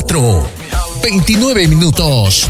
4, 29 minutos.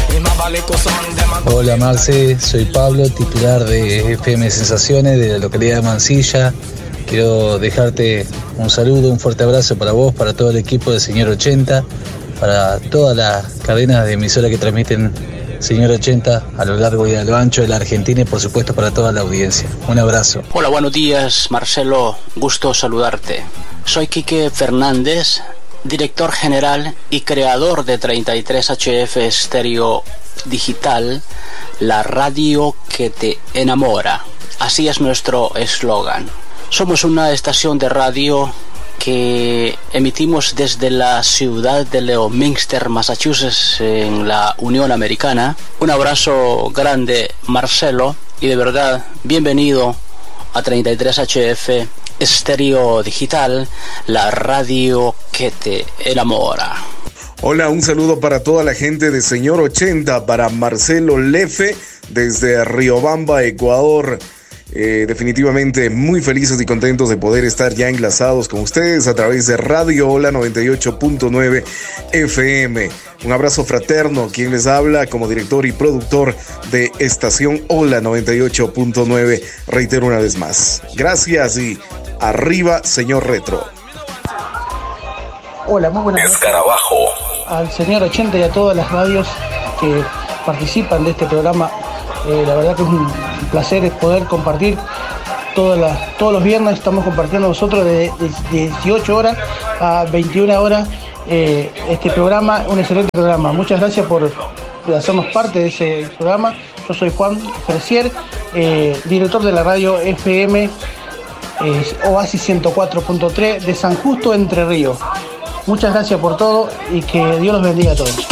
Hola Marce, soy Pablo, titular de FM Sensaciones de la localidad de Mansilla. Quiero dejarte un saludo, un fuerte abrazo para vos, para todo el equipo de Señor 80, para todas las cadenas de emisora que transmiten Señor 80 a lo largo y a lo ancho de la Argentina y por supuesto para toda la audiencia. Un abrazo. Hola, buenos días Marcelo, gusto saludarte. Soy Quique Fernández, director general y creador de 33HF Estéreo Digital, la radio que te enamora. Así es nuestro eslogan. Somos una estación de radio que emitimos desde la ciudad de Leominster, Massachusetts, en la Unión Americana. Un abrazo grande, Marcelo, y de verdad, bienvenido a 33HF Estéreo Digital, la radio que te enamora. Hola, un saludo para toda la gente de Señor 80, para Marcelo Lefe, desde Riobamba, Ecuador. Definitivamente muy felices y contentos de poder estar ya enlazados con ustedes a través de Radio Hola 98.9 FM. Un abrazo fraterno, quien les habla como director y productor de Estación Hola 98.9. Reitero una vez más, gracias y arriba Señor Retro. Hola, muy buenas noches. Escarabajo. Al Señor 80 y a todas las radios que participan de este programa. La verdad que es un placer poder compartir todos los viernes. Estamos compartiendo nosotros de 18 horas a 21 horas este programa, un excelente programa. Muchas gracias por hacernos parte de ese programa. Yo soy Juan Fercier, director de la radio FM Oasis 104.3 de San Justo, Entre Ríos. Muchas gracias por todo y que Dios los bendiga a todos.